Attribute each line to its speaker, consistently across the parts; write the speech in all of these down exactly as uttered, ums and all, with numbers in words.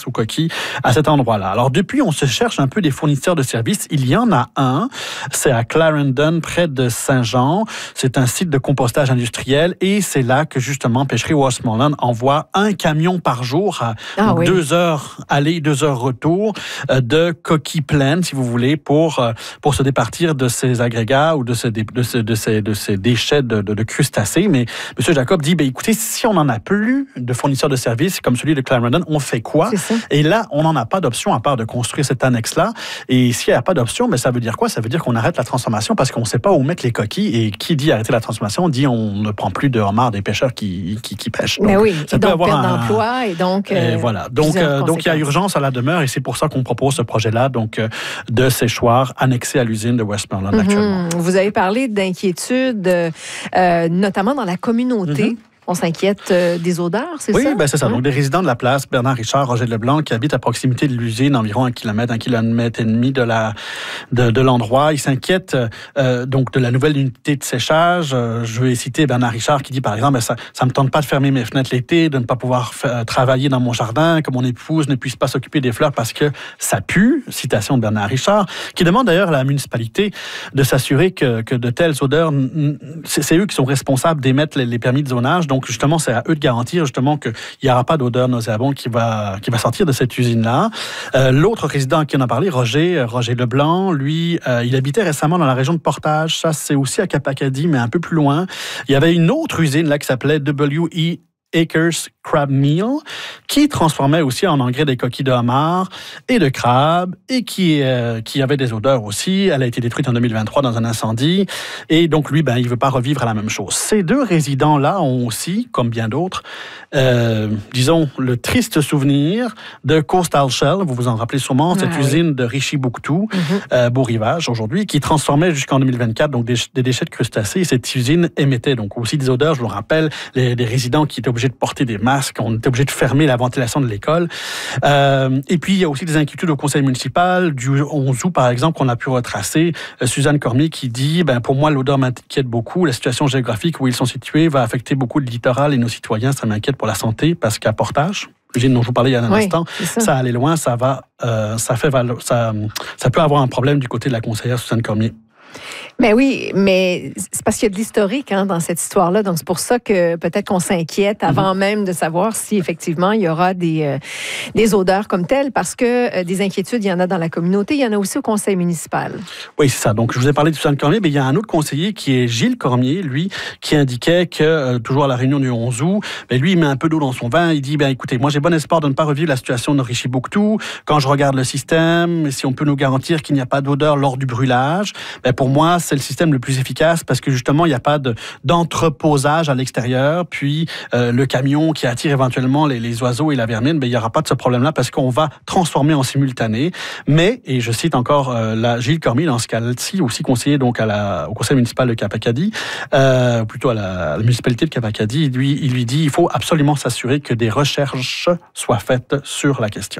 Speaker 1: aux coquilles à cet endroit-là. Alors depuis, on se cherche un peu des fournisseurs de services. Il y en a un, c'est à Clarendon, près de Saint-Jean. C'est un site de compostage industriel et c'est là que justement Pêcherie Westmoreland envoie un camion par jour à ah, oui. deux heures aller, deux heures retour de coquilles pleines, si vous voulez, pour, pour se départir de ces agrégats ou de ces, de ces, de ces, de ces déchets de, de, de crustacés. Mais M. Jacob dit, ben, écoutez, si on n'en a plus de fournisseurs de services comme celui de Clarendon, on fait quoi? Et là, on n'en a pas d'option à part de construire cette annexe-là. Et s'il n'y a pas d'option, ben, ça veut dire quoi? Ça veut dire qu'on arrête la transformation parce qu'on ne sait pas où mettre les coquilles. Et qui dit arrêter la transformation dit on ne prend plus de homards des pêcheurs qui, qui, qui pêchent.
Speaker 2: Donc, mais oui,
Speaker 1: ça
Speaker 2: et
Speaker 1: peut
Speaker 2: donc
Speaker 1: avoir
Speaker 2: perte
Speaker 1: un...
Speaker 2: d'emploi et donc...
Speaker 1: Euh, et voilà. Donc, euh, donc il y a urgence à la demeure et c'est pour ça qu'on propose ce projet-là donc, euh, de séchoir annexé à l'usine de Westmoreland mm-hmm. actuellement.
Speaker 2: Vous avez parlé d'inquiétude, euh, notamment dans la communauté. Mm-hmm. On s'inquiète euh, des odeurs, c'est
Speaker 1: oui,
Speaker 2: ça?
Speaker 1: Oui, ben c'est ça.
Speaker 2: Hein?
Speaker 1: Donc, des résidents de la place, Bernard Richard, Roger Leblanc, qui habitent à proximité de l'usine, environ un kilomètre, un kilomètre et demi de, la, de, de l'endroit. Ils s'inquiètent euh, donc de la nouvelle unité de séchage. Euh, je vais citer Bernard Richard qui dit, par exemple, ben, ça ne me tente pas de fermer mes fenêtres l'été, de ne pas pouvoir f- travailler dans mon jardin, que mon épouse ne puisse pas s'occuper des fleurs parce que ça pue. Citation de Bernard Richard, qui demande d'ailleurs à la municipalité de s'assurer que, que de telles odeurs, c'est, c'est eux qui sont responsables d'émettre les, les permis de zonage. Donc, Donc, justement, c'est à eux de garantir justement qu'il n'y aura pas d'odeur nauséabonde qui va, qui va sortir de cette usine-là. Euh, l'autre résident qui en a parlé, Roger, Roger Leblanc, lui, euh, il habitait récemment dans la région de Portage. Ça, c'est aussi à Cap-Acadie, mais un peu plus loin. Il y avait une autre usine là qui s'appelait W E Acres Crab Meal, qui transformait aussi en engrais des coquilles de homard et de crabe, et qui, euh, qui avait des odeurs aussi. Elle a été détruite en deux mille vingt-trois dans un incendie. Et donc, lui, ben, il ne veut pas revivre la même chose. Ces deux résidents-là ont aussi, comme bien d'autres, euh, disons, le triste souvenir de Coastal Shell, vous vous en rappelez sûrement, ah, cette oui. usine de Richibouctou, mm-hmm. euh, Beau-Rivage aujourd'hui, qui transformait jusqu'en deux mille vingt-quatre donc des, des déchets de crustacés. Et cette usine émettait donc aussi des odeurs, je vous rappelle, les, les résidents qui étaient obligés de porter des masques, on était obligé de fermer la ventilation de l'école. Euh, et puis, il y a aussi des inquiétudes au conseil municipal. Du onze août, par exemple, qu'on a pu retracer. Euh, Suzanne Cormier qui dit, ben, pour moi, l'odeur m'inquiète beaucoup. La situation géographique où ils sont situés va affecter beaucoup le littoral et nos citoyens. Ça m'inquiète pour la santé parce qu'à Portage, l'usine dont je vous parlais il y a un oui, instant, ça. ça allait loin, ça va, euh, ça fait valo- ça, ça peut avoir un problème du côté de la conseillère Suzanne Cormier.
Speaker 2: Mais oui, mais c'est parce qu'il y a de l'historique hein, dans cette histoire-là. Donc, c'est pour ça que peut-être qu'on s'inquiète avant mm-hmm. même de savoir si, effectivement, il y aura des, euh, des odeurs comme telles. Parce que euh, des inquiétudes, il y en a dans la communauté. Il y en a aussi au conseil municipal.
Speaker 1: Oui, c'est ça. Donc, je vous ai parlé de Suzanne Cormier, mais il y a un autre conseiller qui est Gilles Cormier, lui, qui indiquait que, euh, toujours à la réunion du onze août, ben, lui, il met un peu d'eau dans son vin. Il dit, ben, écoutez, moi, j'ai bon espoir de ne pas revivre la situation de Richibouctou. Quand je regarde le système, si on peut nous garantir qu'il n'y a pas d'odeur lors du brûlage, ben, pour moi, c'est le système le plus efficace parce que justement, il n'y a pas de, d'entreposage à l'extérieur. Puis, euh, le camion qui attire éventuellement les, les oiseaux et la vermine, ben, il n'y aura pas de ce problème-là parce qu'on va transformer en simultané. Mais, et je cite encore euh, la Gilles Cormier, dans ce cas-ci, aussi conseiller donc à la, au conseil municipal de Cap-Acadie, euh, plutôt à la, à la municipalité de Cap-Acadie, lui, il lui dit il faut absolument s'assurer que des recherches soient faites sur la question.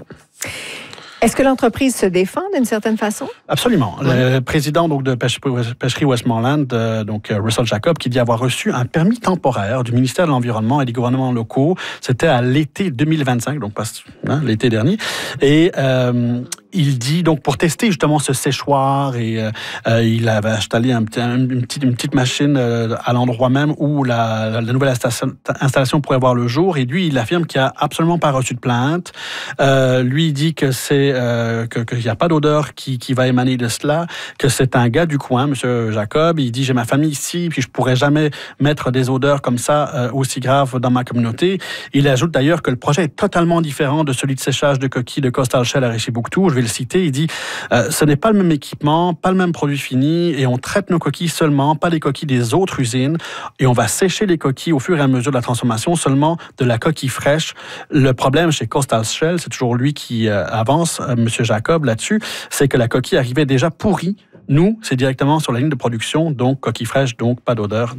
Speaker 2: Est-ce que l'entreprise se défend d'une certaine façon?
Speaker 1: Absolument. Oui. Le président donc, de Pêcherie Westmoreland, euh, donc Russell Jacob, qui dit avoir reçu un permis temporaire du ministère de l'Environnement et des gouvernements locaux. C'était à l'été deux mille vingt-cinq, donc pas, hein, l'été dernier. Et euh, il dit, donc, pour tester justement ce séchoir, et euh, il avait installé un, un, une, petite, une petite machine euh, à l'endroit même où la, la, la nouvelle installation, installation pourrait voir le jour. Et lui, il affirme qu'il n'a absolument pas reçu de plainte. Euh, lui, il dit que c'est euh, que, qu'il n'y a pas d'odeur qui, qui va émaner de cela, que c'est un gars du coin, M. Jacob. Il dit, j'ai ma famille ici, puis je pourrais jamais mettre des odeurs comme ça euh, aussi graves dans ma communauté. Il ajoute d'ailleurs que le projet est totalement différent de celui de séchage de coquilles de Coastal Shell à Richibouctou. Je vais le citer. Il dit, euh, ce n'est pas le même équipement, pas le même produit fini, et on traite nos coquilles seulement, pas les coquilles des autres usines, et on va sécher les coquilles au fur et à mesure de la transformation seulement de la coquille fraîche. Le problème chez Coastal Shell, c'est toujours lui qui euh, avance, euh, M. Jacob, là-dessus, c'est que la coquille arrivait déjà pourrie. Nous, c'est directement sur la ligne de production, donc coquille fraîche, donc pas d'odeur, dit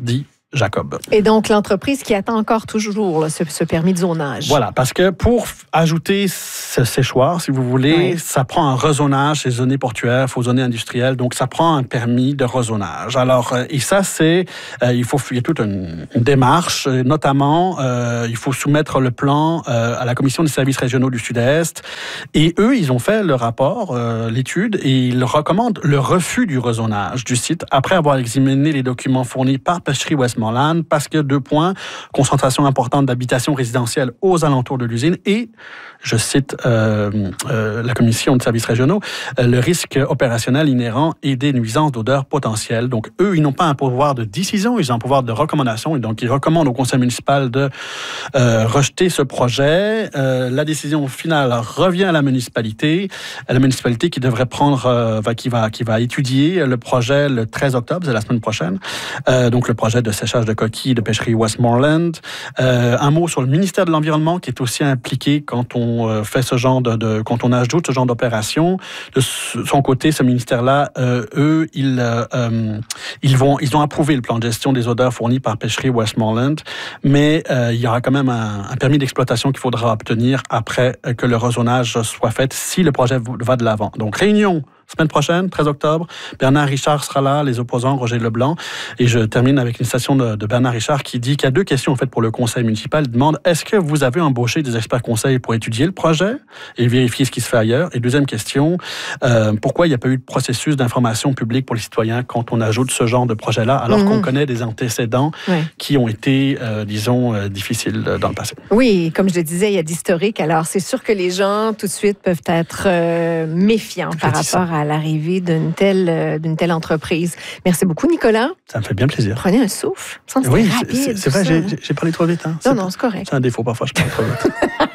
Speaker 1: Jacob.
Speaker 2: Et donc, l'entreprise qui attend encore toujours là, ce, ce permis de zonage.
Speaker 1: Voilà, parce que pour ajouter ce séchoir, si vous voulez, oui. ça prend un rezonage, c'est zones portuaires, il faut zoner industrielles, donc ça prend un permis de rezonage. Alors, et ça, c'est, euh, il faut, il y a toute une, une démarche, notamment, euh, il faut soumettre le plan euh, à la Commission des services régionaux du Sud-Est, et eux, ils ont fait le rapport, euh, l'étude, et ils recommandent le refus du rezonage du site, après avoir examiné les documents fournis par Pêcherie Westmoreland, parce que deux points, concentration importante d'habitations résidentielles aux alentours de l'usine et, je cite euh, euh, la Commission de services régionaux, euh, le risque opérationnel inhérent et des nuisances d'odeur potentielles. Donc, eux, ils n'ont pas un pouvoir de décision, ils ont un pouvoir de recommandation, et donc ils recommandent au conseil municipal de euh, rejeter ce projet. Euh, la décision finale revient à la municipalité, à la municipalité qui devrait prendre, euh, qui va, qui va étudier le projet le treize octobre, c'est la semaine prochaine, euh, donc le projet de séchage de coquilles de pêcherie Westmoreland. Euh, un mot sur le ministère de l'Environnement qui est aussi impliqué quand on fait ce genre de, de quand on ajoute ce genre d'opération. De son côté, ce ministère-là, euh, eux, ils, euh, ils vont, ils ont approuvé le plan de gestion des odeurs fourni par pêcherie Westmoreland, mais euh, il y aura quand même un, un permis d'exploitation qu'il faudra obtenir après que le rezonage soit fait si le projet va de l'avant. Donc, réunion semaine prochaine, treize octobre, Bernard Richard sera là, les opposants, Roger Leblanc. Et je termine avec une citation de, de Bernard Richard qui dit qu'il y a deux questions en fait pour le conseil municipal. Il demande, est-ce que vous avez embauché des experts conseils pour étudier le projet et vérifier ce qui se fait ailleurs? Et deuxième question, euh, pourquoi il n'y a pas eu de processus d'information publique pour les citoyens quand on ajoute ce genre de projet-là, alors mmh. qu'on connaît des antécédents ouais. qui ont été, euh, disons, euh, difficiles dans le passé?
Speaker 2: Oui, comme je le disais, il y a d'historique. Alors, c'est sûr que les gens, tout de suite, peuvent être euh, méfiants par rapport à à l'arrivée d'une telle, d'une telle entreprise. Merci beaucoup, Nicolas.
Speaker 1: Ça me fait bien plaisir.
Speaker 2: Prenez un souffle. Ça,
Speaker 1: oui,
Speaker 2: rapide,
Speaker 1: c'est, c'est vrai, j'ai, j'ai parlé trop vite. Hein.
Speaker 2: Non, non, c'est correct.
Speaker 1: C'est un défaut, parfois, je parle trop vite.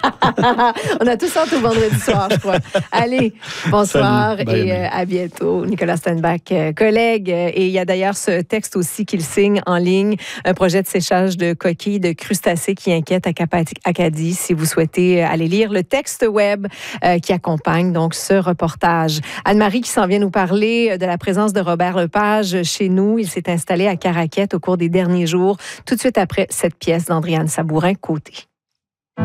Speaker 2: On a tous hâte au vendredi soir, je crois. Allez, bonsoir Salut. et euh, à bientôt. Nicolas Stenbach, euh, collègue. Et il y a d'ailleurs ce texte aussi qu'il signe en ligne, un projet de séchage de coquilles de crustacés qui inquiète Acadie. Si vous souhaitez aller lire le texte web euh, qui accompagne donc ce reportage. Anne-Marie qui s'en vient nous parler de la présence de Robert Lepage chez nous. Il s'est installé à Caraquette au cours des derniers jours, tout de suite après cette pièce d'Andréane Sabourin-Côté.